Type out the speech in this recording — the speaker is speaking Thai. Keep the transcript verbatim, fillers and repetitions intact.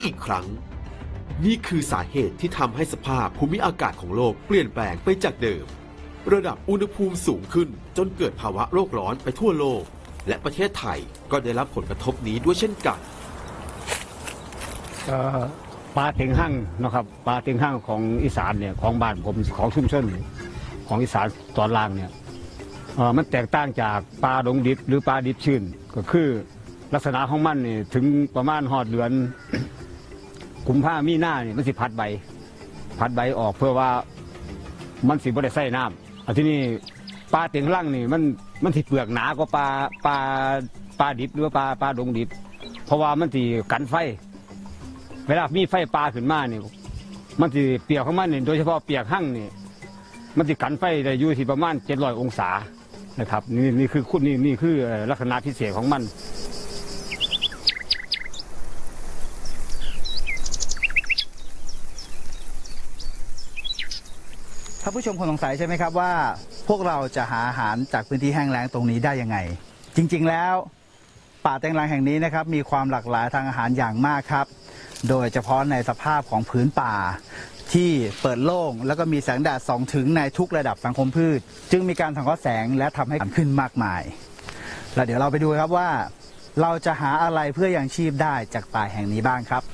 อีกครั้งนี่คือสาเหตุที่ทำให้สภาพภูมิอากาศของโลกเปลี่ยนแปลงไปจากเดิมระดับอุณหภูมิสูงขึ้นจนเกิดภาวะโลกร้อนไปทั่วโลกและประเทศไทยก็ได้รับผลกระทบนี้ด้วยเช่นกันปลาเต็งหั่งนะครับปลาเต็งหั่งของอีสานเนี่ยของบ้านผมของชุมชนของอีสานตอนล่างเนี่ยมันแตกต่างจากปลาดงดิบหรือปลาดิบชื้นก็คือลักษณะของมันนี่ถึงประมาณหอดเดือนกุมภามีนาเนี่ยมันสิพัดใบพัดใบออกเพื่อว่ามันสิบ่ได้ใส่น้ำอันที่นี่ปลาเต็งหั่งนี่มันมันสิเปลือกหนากว่าปลาปลาปลาดิบหรือว่าปลาปลาดงดิบเพราะว่ามันสิกันไฟเวลามีไฟปลาขึ้นมาเนี่ยมันสิเปียกของมันเนี่ยโดยเฉพาะเปียกหั่งนี่มันสิกันไฟได้อยู่ที่ประมาณเจ็ดร้อยองศานะครับนี่นี่คือคุณนี่นี่คือลักษณะพิเศษของมันท่านผู้ชมคงสงสัยใช่ไหมครับว่าพวกเราจะหาอาหารจากพื้นที่แห้งแล้งตรงนี้ได้ยังไงจริงๆแล้วป่าแตงรังแห่งนี้นะครับมีความหลากหลายทางอาหารอย่างมากครับโดยเฉพาะในสภาพของพื้นป่าที่เปิดโล่งแล้วก็มีแสงแดดส่องถึงในทุกระดับสังคมพืชจึงมีการสังเคราะห์แสงและทำให้ขึ้นมากมายแล้วเดี๋ยวเราไปดูครับว่าเราจะหาอะไรเพื่อยังชีพได้จากป่าแห่งนี้บ้างครับ